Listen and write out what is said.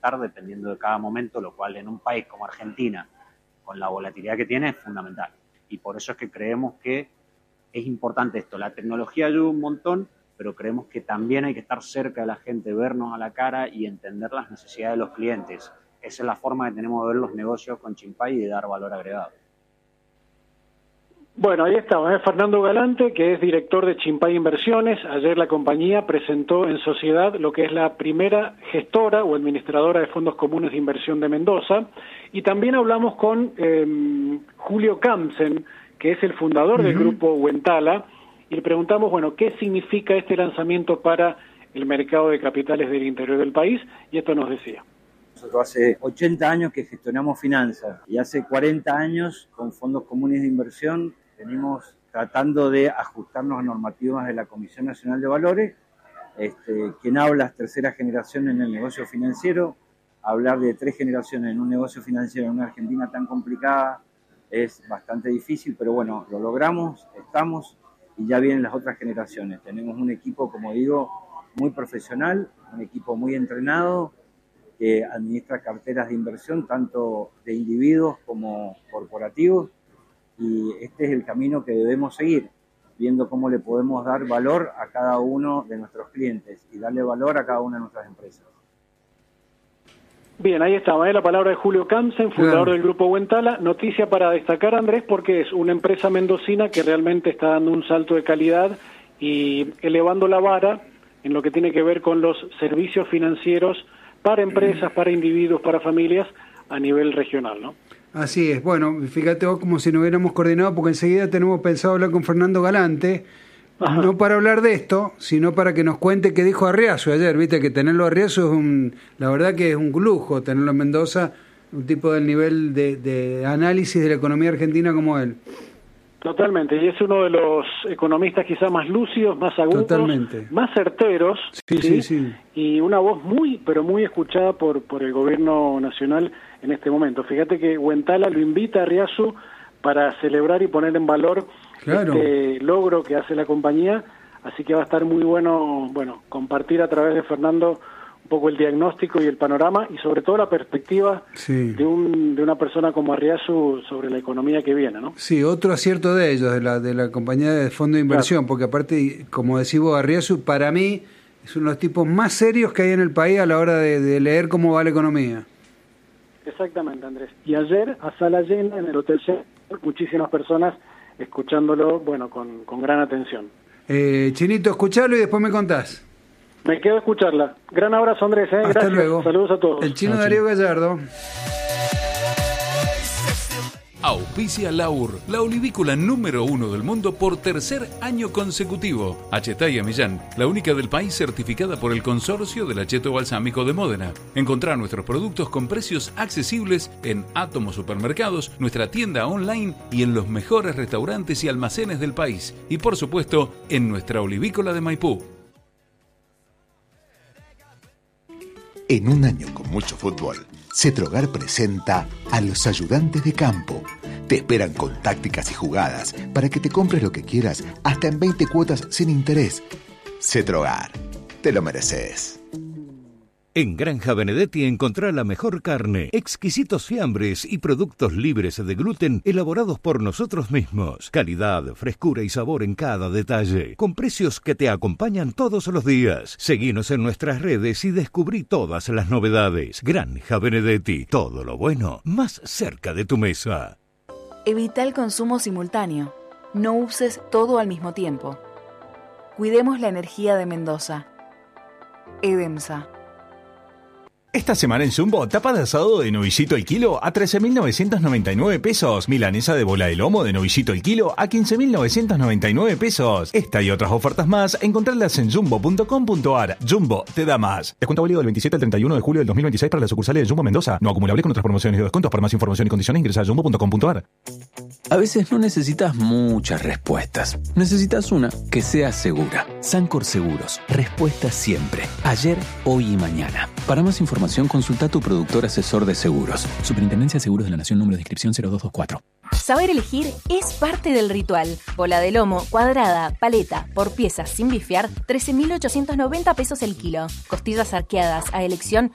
adaptar dependiendo de cada momento, lo cual en un país como Argentina, con la volatilidad que tiene, es fundamental. Y por eso es que creemos que es importante esto. La tecnología ayuda un montón, pero creemos que también hay que estar cerca de la gente, vernos a la cara y entender las necesidades de los clientes. Esa es la forma que tenemos de ver los negocios con Chimpay y de dar valor agregado. Bueno, ahí estamos, Fernando Galante, que es director de Chimpay Inversiones. Ayer la compañía presentó en sociedad lo que es la primera gestora o administradora de fondos comunes de inversión de Mendoza. Y también hablamos con Julio Kamsen, que es el fundador del grupo Wentala, y le preguntamos, bueno, ¿qué significa este lanzamiento para el mercado de capitales del interior del país? Y esto nos decía. Nosotros hace 80 años que gestionamos finanzas y hace 40 años con fondos comunes de inversión venimos tratando de ajustarnos a normativas de la Comisión Nacional de Valores. Quien habla es tercera generación en el negocio financiero. Hablar de 3 generaciones en un negocio financiero en una Argentina tan complicada es bastante difícil, pero bueno, lo logramos, estamos y ya vienen las otras generaciones. Tenemos un equipo, como digo, muy profesional, un equipo muy entrenado, que administra carteras de inversión, tanto de individuos como corporativos, y este es el camino que debemos seguir, viendo cómo le podemos dar valor a cada uno de nuestros clientes y darle valor a cada una de nuestras empresas. Bien, ahí estaba, la palabra de Julio Kamsen, fundador del Grupo Wentala. Noticia para destacar, Andrés, porque es una empresa mendocina que realmente está dando un salto de calidad y elevando la vara en lo que tiene que ver con los servicios financieros para empresas, para individuos, para familias a nivel regional, ¿no? Así es. Bueno, fíjate vos como si nos hubiéramos coordinado, porque enseguida tenemos pensado hablar con Fernando Galante, no para hablar de esto, sino para que nos cuente qué dijo Arriazu ayer. Viste que tenerlo a Arriazu es la verdad que es un lujo tenerlo en Mendoza, un tipo del nivel de análisis de la economía argentina como él. Totalmente, y es uno de los economistas quizás más lúcidos, más agudos, más certeros, ¿sí? Y una voz muy, pero muy escuchada por el gobierno nacional en este momento. Fíjate que Wentala lo invita a Arriazu para celebrar y poner en valor este logro que hace la compañía, así que va a estar muy bueno compartir a través de Fernando un poco el diagnóstico y el panorama y sobre todo la perspectiva de una persona como Arriazu sobre la economía que viene, ¿no? Sí, otro acierto de ellos, de la compañía de fondo de inversión, porque aparte, como decís vos, Arriazu para mí es uno de los tipos más serios que hay en el país a la hora de leer cómo va la economía. Exactamente, Andrés. Y ayer, a sala llena en el Hotel Centro, muchísimas personas escuchándolo, con gran atención. Chinito, escuchalo y después me contás. Me quedo a escucharla. Gran abrazo, Andrés. Hasta Gracias. Luego. Saludos a todos. El Chino Darío Gallardo. Auspicia Laur, la olivícola número 1 del mundo por tercer año consecutivo. Achetaya Millán, la única del país certificada por el Consorcio del Acheto Balsámico de Módena. Encontrá nuestros productos con precios accesibles en Átomo Supermercados, nuestra tienda online y en los mejores restaurantes y almacenes del país. Y por supuesto, en nuestra olivícola de Maipú. En un año con mucho fútbol, Cetrogar presenta a los ayudantes de campo. Te esperan con tácticas y jugadas para que te compres lo que quieras hasta en 20 cuotas sin interés. Cetrogar, te lo mereces. En Granja Benedetti encontrá la mejor carne, exquisitos fiambres y productos libres de gluten elaborados por nosotros mismos. Calidad, frescura y sabor en cada detalle, con precios que te acompañan todos los días. Seguinos en nuestras redes y descubrí todas las novedades. Granja Benedetti, todo lo bueno más cerca de tu mesa. Evita el consumo simultáneo. No uses todo al mismo tiempo. Cuidemos la energía de Mendoza. Edemsa. Esta semana en Jumbo, tapa de asado de novillito el kilo a 13.999 pesos. Milanesa de bola de lomo de novillito el kilo a 15.999 pesos. Esta y otras ofertas más, encontrarlas en jumbo.com.ar. Jumbo, te da más. Descuento válido del 27 al 31 de julio del 2026 para las sucursales de Jumbo Mendoza. No acumulable con otras promociones y descuentos. Para más información y condiciones ingresa a jumbo.com.ar. A veces no necesitas muchas respuestas. Necesitas una que sea segura. Sancor Seguros. Respuesta siempre. Ayer, hoy y mañana. Para más información, consulta a tu productor asesor de seguros. Superintendencia de Seguros de la Nación, número de inscripción 0224. Saber elegir es parte del ritual. Bola de lomo, cuadrada, paleta, por piezas sin bifear, 13.890 pesos el kilo. Costillas arqueadas a elección,